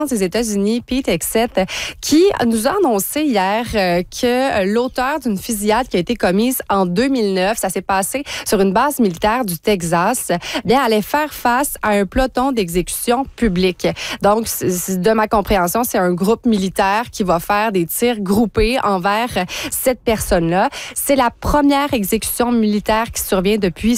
des États-Unis, Pete Hegseth, qui nous a annoncé hier que l'auteur d'une fusillade qui a été commise en 2009, ça s'est passé sur une base militaire du Texas, bien allait faire face à un peloton d'exécution publique. Donc, de ma compréhension, c'est un groupe militaire qui va faire des tirs groupés envers cette personne-là. C'est la première exécution militaire qui survient depuis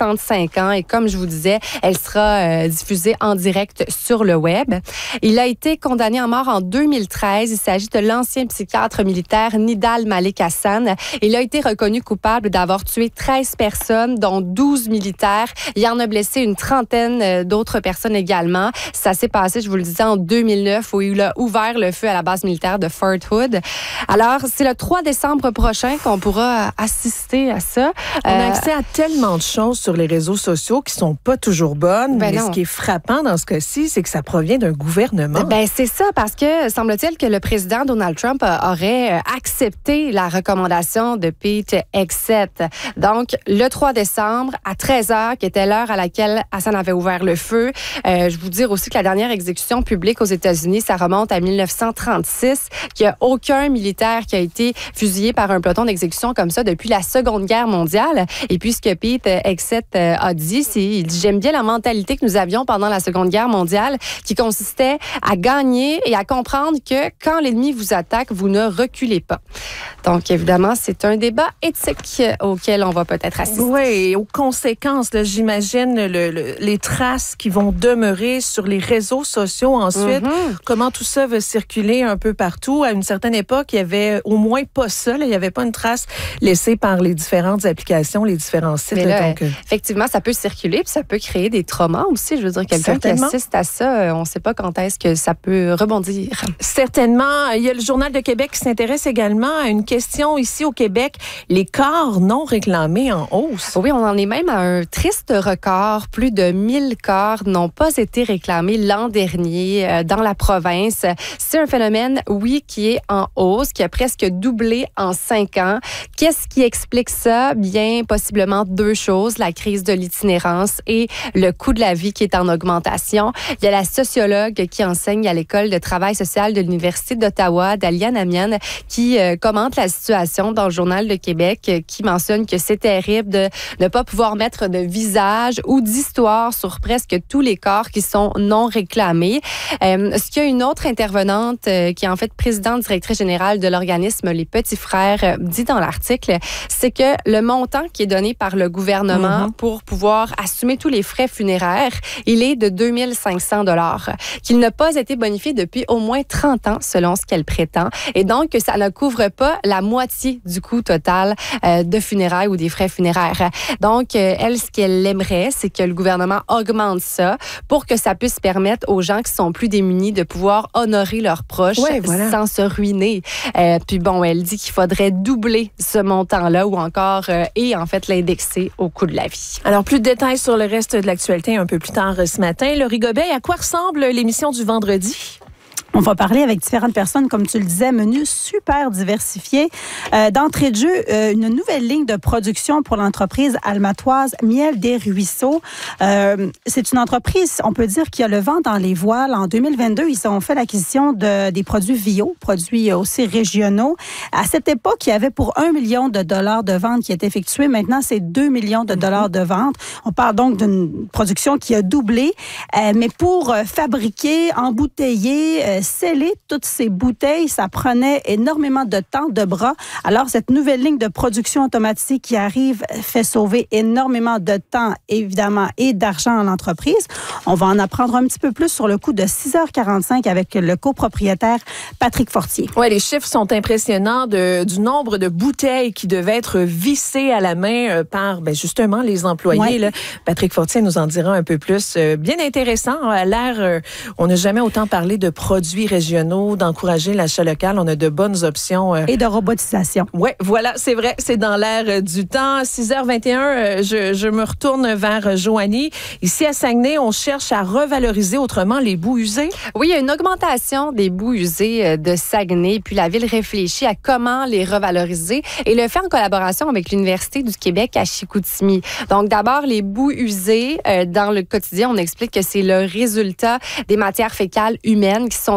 65 ans et comme je vous disais, elle sera diffusée en direct sur le web. Il a été condamné à mort en 2013. Il s'agit de l'ancien psychiatre militaire Nidal Malik Hassan. Il a été reconnu coupable d'avoir tué 13 personnes, dont 12 militaires. Il en a blessé une trentaine d'autres personnes également. Ça s'est passé, je vous le disais, en 2009 où il a ouvert le feu à la base militaire de Fort Hood. Alors, c'est le 3 décembre prochain qu'on pourra assister à ça. On a accès à tellement de choses sur les réseaux sociaux qui sont pas toujours bonnes. Mais ce qui est frappant dans ce cas-ci, c'est que ça provient d'un gouvernement. Ben c'est ça, parce que semble-t-il que le président Donald Trump aurait accepté la recommandation de Pete Hegseth. Donc, le 3 décembre, à 13h, qui était l'heure à laquelle Hassan avait ouvert le feu. Je vous dire aussi que la dernière exécution publique aux États-Unis, ça remonte à 1936, qu'il n'y a aucun militaire qui a été fusillé par un peloton d'exécution comme ça depuis la Seconde Guerre mondiale. Et puis, ce que Pete Hegseth a dit, il dit « J'aime bien la mentalité que nous avions pendant la Seconde Guerre mondiale, qui consistait à gagner et à comprendre que quand l'ennemi vous attaque, vous ne reculez pas. » Donc, évidemment, c'est un débat éthique auquel on va peut-être assister. Oui, et aux conséquences, là, j'imagine les traces qui vont demeurer sur les réseaux sociaux ensuite. Comment tout ça va circuler un peu partout. À une certaine époque, il y avait au moins pas ça. Là, il n'y avait pas une trace laissée par les différentes applications, les différents sites. Mais là, effectivement, ça peut circuler puis ça peut créer des traumas aussi. Je veux dire, quelqu'un qui assiste à ça, on ne sait pas quand est-ce que ça peut rebondir. Certainement. Il y a le Journal de Québec qui s'intéresse également à une question ici au Québec. Les corps non réclamés en hausse. Oui, on en est même à un triste record. Plus de 1000 corps n'ont pas été réclamés l'an dernier dans la province. C'est un phénomène, oui, qui est en hausse, qui a presque doublé en 5 ans. Qu'est-ce qui explique ça? Bien, possiblement 2 choses. La crise de l'itinérance et le coût de la vie qui est en augmentation. Il y a la sociologue qui enseigne à l'École de travail social de l'Université d'Ottawa, Dalia Namian, qui commente la situation dans le Journal de Québec, qui mentionne que c'est terrible de ne pas pouvoir mettre de visage ou d'histoire sur presque tous les corps qui sont non réclamés. Ce qu'il y a une autre intervenante qui est en fait présidente directrice générale de l'organisme Les Petits Frères dit dans l'article, c'est que le montant qui est donné par le gouvernement pour pouvoir assumer tous les frais funéraires, il est de 2500 $, qu'il n'a pas été bonifié depuis au moins 30 ans, selon ce qu'elle prétend, et donc que ça ne couvre pas la moitié du coût total de funérailles ou des frais funéraires. Donc, elle, ce qu'elle aimerait, c'est que le gouvernement augmente ça pour que ça puisse permettre aux gens qui sont plus démunis de pouvoir honorer leurs proches sans se ruiner. Puis bon, elle dit qu'il faudrait doubler ce montant-là ou encore, et en fait, l'indexer au coût de la vie. Alors, plus de détails sur le reste de l'actualité un peu plus tard ce matin. Laurie Gobey, à quoi ressemble l'émission du vendredi? On va parler avec différentes personnes, comme tu le disais, menu super diversifié. D'entrée de jeu, une nouvelle ligne de production pour l'entreprise almatoise Miel des Ruisseaux. C'est une entreprise, on peut dire, qui a le vent dans les voiles. En 2022, ils ont fait l'acquisition des produits Vio, produits aussi régionaux. À cette époque, il y avait pour 1 million de dollars de vente qui est effectué. Maintenant, c'est 2 millions de dollars de vente. On parle donc d'une production qui a doublé. Mais pour fabriquer, embouteiller, sceller toutes ces bouteilles, ça prenait énormément de temps, de bras. Alors, cette nouvelle ligne de production automatique qui arrive fait sauver énormément de temps, évidemment, et d'argent à l'entreprise. On va en apprendre un petit peu plus sur le coup de 6h45 avec le copropriétaire Patrick Fortier. Oui, les chiffres sont impressionnants du nombre de bouteilles qui devaient être vissées à la main par, justement, les employés. Ouais. Là. Patrick Fortier nous en dira un peu plus. Bien intéressant. À l'ère, on n'a jamais autant parlé de produits produits régionaux, d'encourager l'achat local. On a de bonnes options. Et de robotisation. Oui, voilà, c'est vrai, c'est dans l'air du temps. 6h21, je me retourne vers Joanie. Ici à Saguenay, on cherche à revaloriser autrement les boues usées. Oui, il y a une augmentation des boues usées de Saguenay, puis la ville réfléchit à comment les revaloriser et le fait en collaboration avec l'Université du Québec à Chicoutimi. Donc d'abord, les boues usées, dans le quotidien, on explique que c'est le résultat des matières fécales humaines qui sont